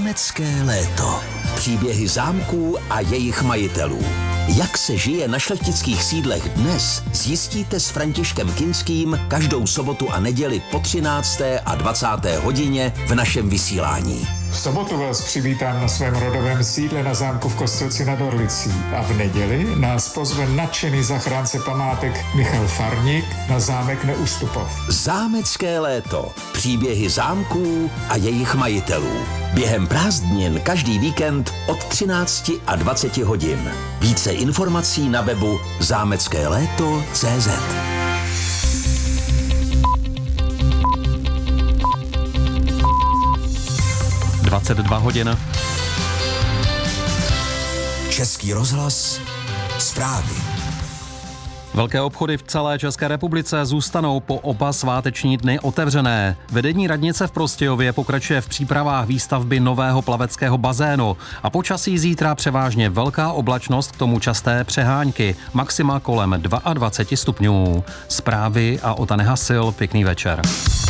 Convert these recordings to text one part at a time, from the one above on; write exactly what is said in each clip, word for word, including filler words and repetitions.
Zámecké léto. Příběhy zámků a jejich majitelů. Jak se žije na šlechtických sídlech dnes, zjistíte s Františkem Kinským každou sobotu a neděli po třinácté a dvacáté hodině v našem vysílání. V sobotu vás přivítám na svém rodovém sídle na zámku v Kostelci nad Orlicí a v neděli nás pozve nadšený zachránce památek Michal Farník na zámek Neustupov. Zámecké léto. Příběhy zámků a jejich majitelů. Během prázdnin každý víkend od třinácti a dvaceti hodin. Více informací na webu zámecké léto tečka cé zet. dvacet dva hodin. Český rozhlas, zprávy. Velké obchody v celé České republice zůstanou po oba sváteční dny otevřené. Vedení radnice v Prostějově pokračuje v přípravách výstavby nového plaveckého bazénu a počasí zítra převážně velká oblačnost, k tomu časté přehánky, maxima kolem dvacet dva stupňů. Zprávy a Ota Nehasil, pěkný večer.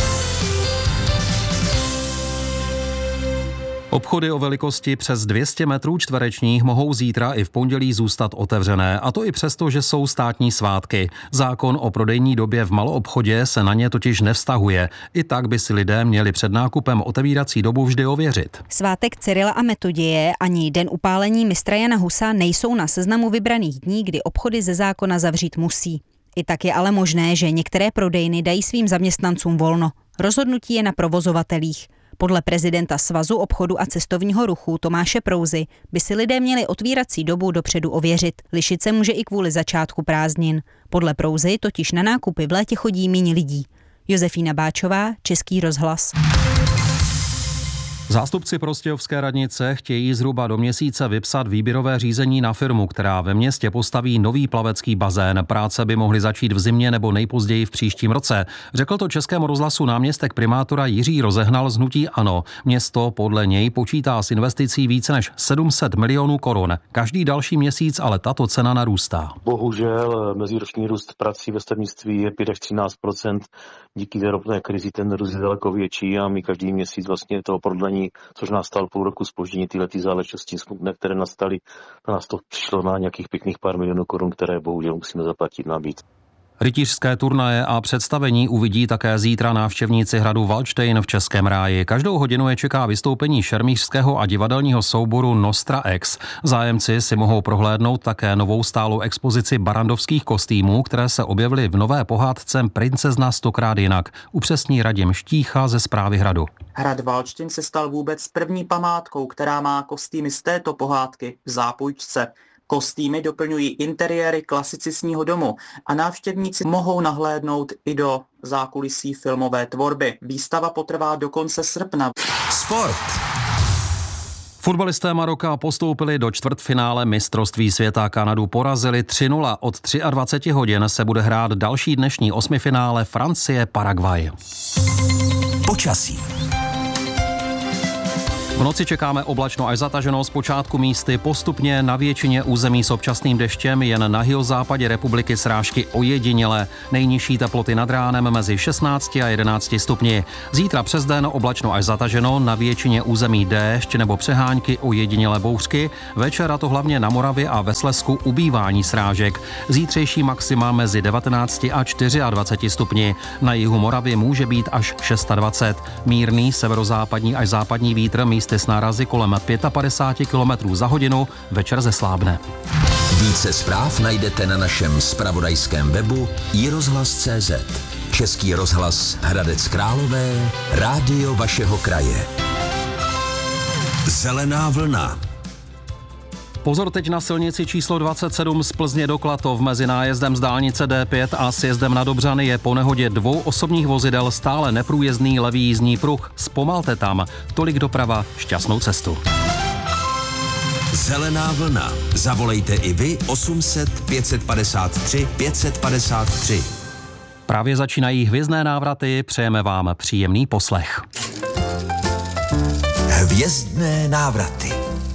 Obchody o velikosti přes dvě stě metrů čtverečních mohou zítra i v pondělí zůstat otevřené, a to i přesto, že jsou státní svátky. Zákon o prodejní době v maloobchodě se na ně totiž nevztahuje. I tak by si lidé měli před nákupem otevírací dobu vždy ověřit. Svátek Cyrila a Metoděje ani den upálení mistra Jana Husa nejsou na seznamu vybraných dní, kdy obchody ze zákona zavřít musí. I tak je ale možné, že některé prodejny dají svým zaměstnancům volno. Rozhodnutí je na provozovatelích. Podle prezidenta Svazu obchodu a cestovního ruchu Tomáše Prouzy by si lidé měli otvírací dobu dopředu ověřit. Lišit se může i kvůli začátku prázdnin. Podle Prouzy totiž na nákupy v létě chodí méně lidí. Josefína Báčová, Český rozhlas. Zástupci prostějovské radnice chtějí zhruba do měsíce vypsat výběrové řízení na firmu, která ve městě postaví nový plavecký bazén. Práce by mohly začít v zimě nebo nejpozději v příštím roce. Řekl to Českému rozhlasu náměstek primátora Jiří Rozehnal z hnutí ANO. Město podle něj počítá s investicí více než sedm set milionů korun. Každý další měsíc ale tato cena narůstá. Bohužel meziroční růst prací ve stavnictví je pět až třináct procent. Díky té ropné krizi ten růst je daleko větší a my každý měsíc vlastně toho prodlení, což nás stalo půl roku zpoždění, tyhle ty záležitosti smutné, které nastaly, na nás to přišlo na nějakých pěkných pár milionů korun, které bohužel musíme zaplatit navíc. Rytířské turnaje a představení uvidí také zítra návštěvníci hradu Valdštejn v Českém ráji. Každou hodinu je čeká vystoupení šermířského a divadelního souboru Nostra X. Zájemci si mohou prohlédnout také novou stálou expozici barandovských kostýmů, které se objevily v nové pohádce Princezna stokrát jinak. Upřesní Radim Štícha ze Správy hradu. Hrad Valdštejn se stal vůbec první památkou, která má kostýmy z této pohádky v zápůjčce. Kostýmy doplňují interiéry klasicistního domu a návštěvníci mohou nahlédnout i do zákulisí filmové tvorby. Výstava potrvá do konce srpna. Sport. Fotbalisté Maroka postoupili do čtvrtfinále mistrovství světa. Kanadu porazili tři nula. Od dvacet tři hodin se bude hrát další dnešní osmifinále Francie-Paraguay. Počasí. V noci čekáme oblačno až zataženo, zpočátku místy, postupně na většině území s občasným deštěm, jen na jihozápadě republiky srážky ojedinělé. Nejnižší teploty nad ránem mezi šestnácti a jedenácti stupni. Zítra přes den oblačno až zataženo, na většině území déšť nebo přehánky ojedinělé bouřky. Večer, a to hlavně na Moravě a ve Slezsku, ubývání srážek. Zítřejší maxima mezi devatenácti a dvaceti čtyřmi stupni. Na jihu Moravy může být až dvacet šest. Mírný severozápadní až západní vítr místy s nárazy kolem padesát pět kilometrů za hodinu, večer zeslábne. Více zpráv najdete na našem zpravodajském webu i rozhlas tečka cé zet. Český rozhlas Hradec Králové, rádio vašeho kraje. Zelená vlna. Pozor teď na silnici číslo dvacet sedm z Plzně do Klatov mezi nájezdem z dálnice D pět a sjezdem na Dobřany je po nehodě dvou osobních vozidel stále neprůjezdný levý jízdní pruh. Zpomalte tam. Tolik doprava, šťastnou cestu. Zelená vlna. Zavolejte i vy osm set pět set padesát tři pět set padesát tři. Právě začínají hvězdné návraty, přejeme vám příjemný poslech. Hvězdné návraty.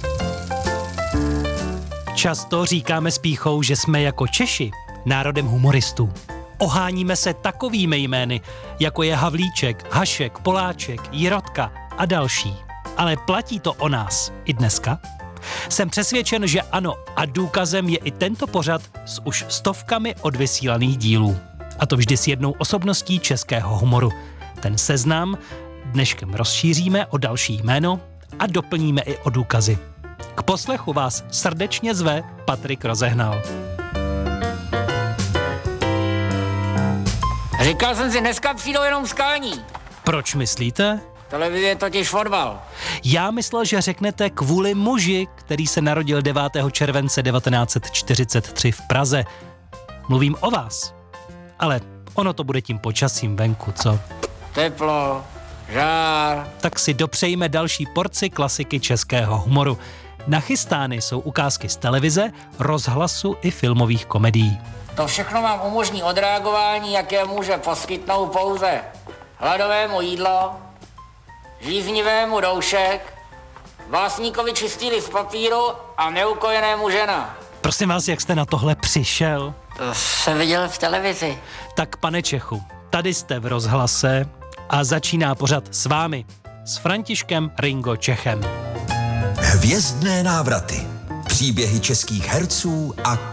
Často říkáme s pýchou, že jsme jako Češi národem humoristů. Oháníme se takovými jmény, jako je Havlíček, Hašek, Poláček, Jirotka a další. Ale platí to o nás i dneska? Jsem přesvědčen, že ano, a důkazem je i tento pořad s už stovkami odvysílaných dílů. A to vždy s jednou osobností českého humoru. Ten seznam dneškem rozšíříme o další jméno a doplníme i o důkazy. K poslechu vás srdečně zve Patrik Rozehnal. Říkal jsem si, dneska přijdou jenom skalní. Proč myslíte? Televize je totiž fotbal. Já myslel, že řeknete kvůli muži, který se narodil devátého července devatenáct set čtyřicet tři v Praze. Mluvím o vás. Ale ono to bude tím počasím venku, co? Teplo, žár. Tak si dopřejme další porci klasiky českého humoru. Nachystány jsou ukázky z televize, rozhlasu i filmových komedií. To všechno vám umožní odreagování, jaké může poskytnout pouze hladovému jídlo, žíznivému doušek, básníkovi čistý list papíru a neukojenému žena. Prosím vás, jak jste na tohle přišel? To jsem viděl v televizi. Tak pane Čechu, tady jste v rozhlase a začíná pořad s vámi, s Františkem Ringo Čechem. Hvězdné návraty. Příběhy českých herců a